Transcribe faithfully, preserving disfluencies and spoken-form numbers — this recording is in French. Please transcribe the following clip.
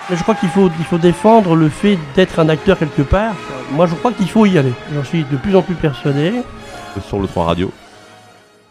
Mais je crois qu'il faut, il faut défendre le fait d'être un acteur quelque part. Moi, je crois qu'il faut y aller. J'en suis de plus en plus persuadé. Sur le trois Radio.